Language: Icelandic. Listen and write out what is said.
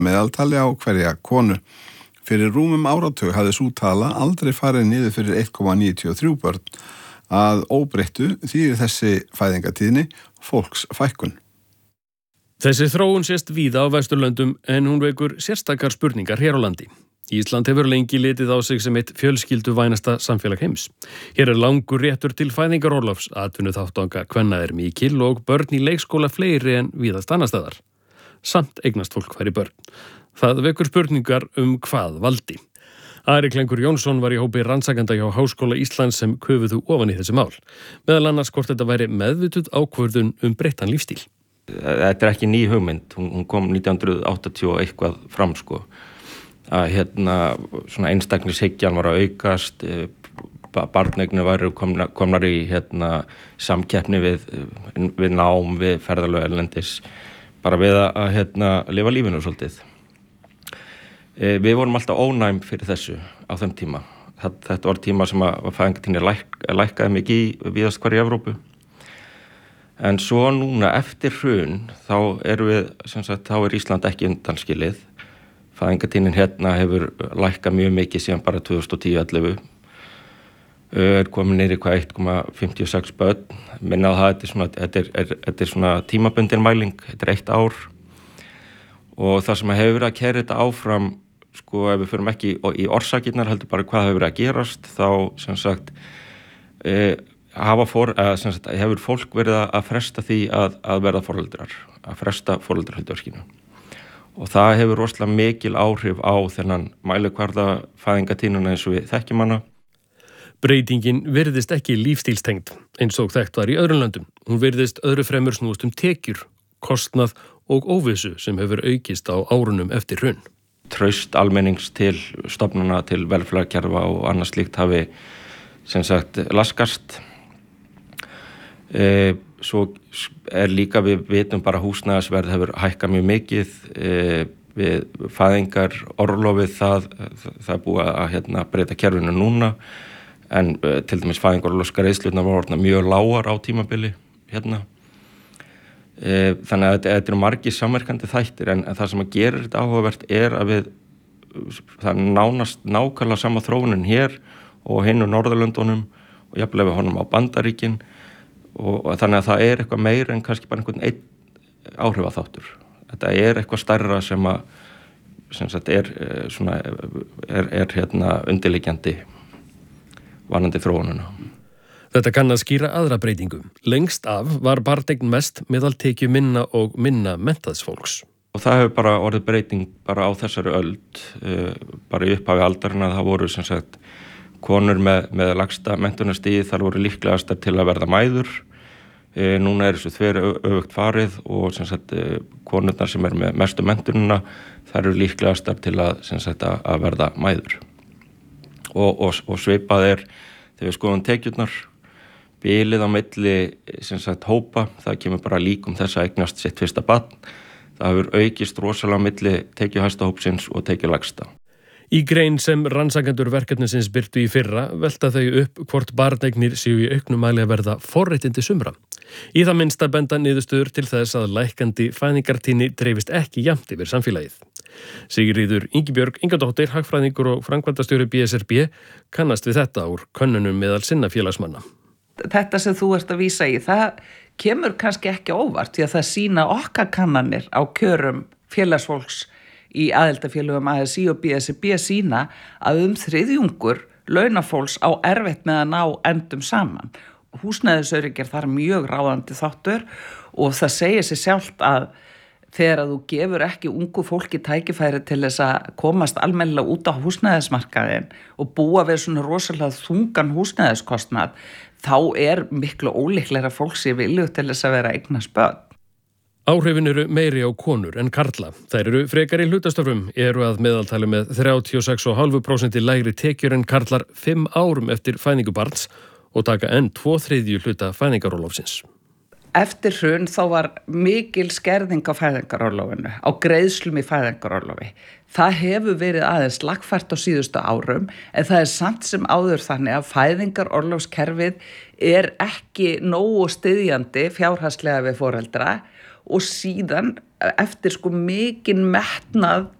meðaltali á hverja konu. Fyrir rúmum áratug hafði sú tala aldrei farið niður fyrir 1,93 börn. Að óbreyttu þýðir þessi fæðingatíðni fólksfækkun. Þessi þróun sést víða á Vesturlöndum en hún vekur sérstakar spurningar hér á landi. Ísland hefur lengi litið á sig sem eitt fjölskylduvænasta samfélag heims. Hér langur réttur til fæðingarorlofs, atvinnuþátttaka kvenna mikil og börn í leikskóla fleiri en víðast annars staðar. Samt eignast fólk færri börn. Það vekur spurningar hvað valdi. Ari Klengur Jónsson var í hópi rannsakanda hjá Háskóla Íslands sem köfuðu ofan í þessi mál. Meðal annars hvort þetta væri meðvituð ákvörðun breyttan lífstíl. Þetta ekki ný hugmynd, hún kom 1980 og eitthvað fram að svona einstaklingshyggjan var að aukast, barneignir væru komnar í samkeppni við nám, við ferðalög erlendis, bara við að lifa lífinu svolítið. Við vorum alltaf ónæm fyrir þessu á þeim tíma. Þetta var tíma sem að fæðingatíðni lækkaði mikið í víðast hvar í Evrópu. En svo núna eftir hrun þá er Ísland ekki undanskilið. Fæðingatíðnin hefur lækkað mjög mikið síðan bara 2010-11. Komin niður í 1,56 börn. Minna að þetta er svona tímabundin mæling, þetta er 1 ár. Og það sem hefur verið að keyra þetta áfram, ef við förum ekki í orsakirnar heldur bara hvað hefur verið að gerast, þá hefur fólk verið að fresta því að verða foreldrar, að fresta foreldrahlutverkinu. Og það hefur rosalega mikil áhrif á þennan mælikvarða fæðingatíðnina eins og við þekkjum hana. Breytingin virðist ekki lífstílstengd, eins og þekkt var í öðrum löndum. Hún virðist öðru fremur snúast tekjur, kostnað og óvissu sem hefur aukist á árunum eftir hrun. Traust almennings til stofnana, til velferðarkerfa og annað slíkt hafi laskast. Svo líka við vitum bara húsnæðisverð hefur hækkað mjög mikið. Við fæðingar orlofið það er búið að breyta kerfinu núna, en til dæmis fæðingarorlofsgreiðslurnar voru orðnar mjög lágar á tímabili Þannig að þetta eru margir samverkandi þættir, en það sem að gerir þetta áhugavert er að það er nánast nákvæmlega sama þróunin hér og hinu Norðurlöndunum og jafnvel við honum á Bandaríkin og þannig að það er eitthvað meira en kannski bara einhvern einn áhrifaþáttur. Þetta er eitthvað stærra sem er undirliggjandi varðandi þróunina. Þetta kann að skýra aðra breytingu. Lengst af var barneign mest meðal tekju minna og minna menntaðs fólks. Og það hefur bara orðið breyting bara á þessari öld, bara í upphafi aldarinnar. Það voru konur með lægsta menntunarstigið, þar voru líklegastar til að verða mæður. Núna er þessu þveröfugt farið og konurnar sem er með mestu menntunina, þar eru líklegastar til að verða mæður. Og svipað er þegar við skoðum tekjurnar, bilið á milli hópa, það kemur bara líkum þess að eignast sitt fyrsta barn. Það hefur aukist rosalega milli tekjuhæsta hópsins og tekjulægsta. Í grein sem rannsakendur verkefnisins birtu í fyrra velta þau upp hvort barneignir séu í auknum mæli að verða forréttindi sumra. Í það minnsta benda niðurstöður til þess að lækkandi fæðingartíðni dreifist ekki jafnt yfir samfélagið. Sigríður Ingibjörg Ingadóttir, hagfræðingur og framkvæmdastjóri BSRB, kannast við þetta úr könnunum meðal sinna félagsmanna. Þetta sem þú ert að vísa í, það kemur kannski ekki óvart því að það sýna okkar kannanir á kjörum félagsfólks í aðildafélögum ASÍ og BSRB sýna að 1/3 launafólks á erfitt með að ná endum saman. Húsnæðisöryggir þar mjög ráðandi þáttur og það segir sig sjálft að þegar þú gefur ekki ungu fólki tækifæri til þess að komast almennilega út á húsnæðismarkaðin og búa við svona rosalega þungan húsnæðiskostnað, þá er miklu ólíklegra fólk sé viljugt til þess að vera eignast börn. Áhrifin eru meiri á konur en karla. Þær eru frekar í hlutastörfum, eru að meðaltali með 36,5% lægri tekjur en karlar 5 árum eftir fæðingu barns og taka enn 2/3 hluta fæðingarorlofsins. Eftir hrun þá var mikil skerðing á fæðingarorlofinu, á greiðslum í fæðingarorlofi. Það hefur verið aðeins lagfært á síðustu árum, en það er samt sem áður þannig að fæðingarorlofskerfið er ekki nógu styðjandi fjárhagslega við foreldra og síðan eftir sko mikinn metnað